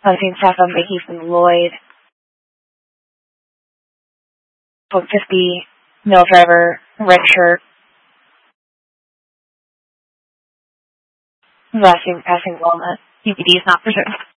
Unseen second by Ethan Lloyd. 50, male driver, red shirt. Last name passing Walnut. UPD is not preserved.